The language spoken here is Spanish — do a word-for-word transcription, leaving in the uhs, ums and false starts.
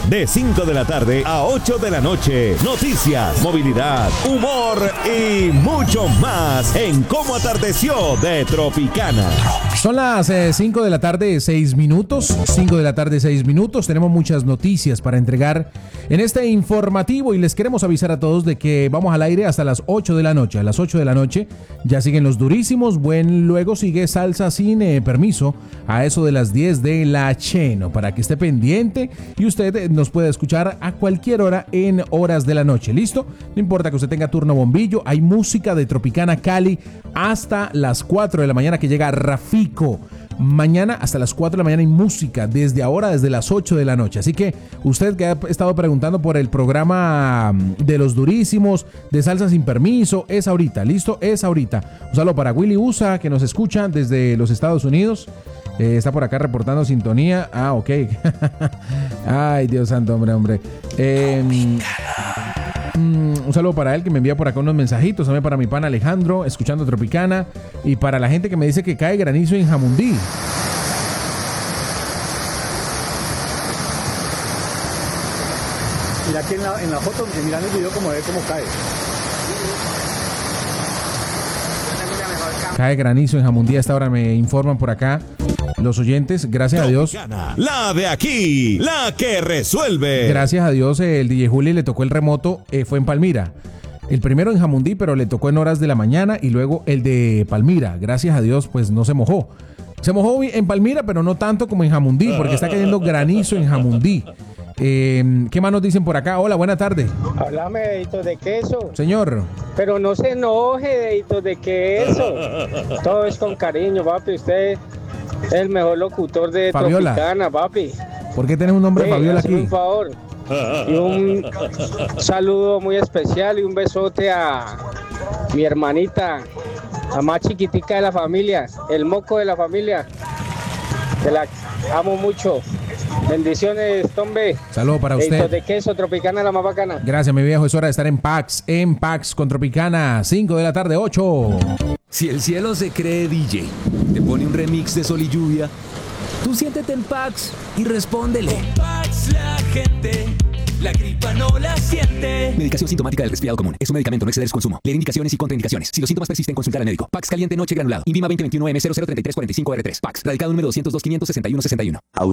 de cinco de la tarde a ocho de la noche. Noticias, movilidad, humor y mucho más en Cómo Atardeció de Tropicana. Son las eh, cinco de la tarde, seis minutos. cinco de la tarde, seis minutos. Tenemos muchas noticias para entregar en este informativo y les queremos avisar a todos de que vamos al aire hasta las ocho de la noche. A las ocho de la noche ya siguen los durísimos. Buen, luego sigue Salsa sin eh, permiso a eso de las diez de la Cheno, para que esté pendiente y usted nos pueda escuchar a cualquier hora en horas de la noche. ¿Listo? No importa que usted tenga turno bombillo, hay música de Tropicana Cali hasta las cuatro de la mañana que llega Rafico. Mañana hasta las cuatro de la mañana hay música, desde ahora, desde las ocho de la noche. Así que usted que ha estado preguntando por el programa de los durísimos, de Salsa sin permiso, es ahorita, ¿listo? Es ahorita. Un saludo para Willy Usa, que nos escucha desde los Estados Unidos. Eh, está por acá reportando sintonía. Ah, ok. Ay, Dios santo, hombre, hombre. Eh, Un saludo para él que me envía por acá unos mensajitos. También para mi pana Alejandro, escuchando Tropicana. Y para la gente que me dice que cae granizo en Jamundí. Mira aquí en la, en la foto, mirando el video, como ve cómo cae. Cae granizo en Jamundí. Hasta ahora me informan por acá los oyentes. Gracias a Dios. La de aquí, la que resuelve. Gracias a Dios, el D J Juli le tocó el remoto. Eh, fue en Palmira. El primero en Jamundí, pero le tocó en horas de la mañana. Y luego el de Palmira. Gracias a Dios, pues no se mojó. Se mojó en Palmira, pero no tanto como en Jamundí, porque está cayendo granizo en Jamundí. Eh, ¿Qué más nos dicen por acá? Hola, buena tarde. Háblame, deditos de queso. Señor. Pero no se enoje, deditos de queso. Todo es con cariño, papi. Usted es el mejor locutor de Fabiola. Tropicana, papi. ¿Por qué tenés un nombre Sí, Fabiola hazme aquí? un favor. Y un saludo muy especial y un besote a mi hermanita, la más chiquitica de la familia, el moco de la familia. Te la amo mucho. Bendiciones, Tombe. Saludos para usted. Deditos de queso, Tropicana, la más bacana. Gracias, mi viejo. Es hora de estar en Pax, en Pax con Tropicana. cinco de la tarde, ocho. Si el cielo se cree D J, te pone un remix de Sol y Lluvia, tú siéntete en Pax y respóndele. Con Pax la gente, la gripa no la siente. Medicación sintomática del resfriado común. Es un medicamento, no exceder su consumo. Leer indicaciones y contraindicaciones. Si los síntomas persisten, consultar al médico. Pax caliente noche granulado. Invima veinte veintiuno M cero cero treinta y tres cuarenta y cinco R tres. Pax. Radicado número doscientos dos quinientos sesenta y uno sesenta y uno.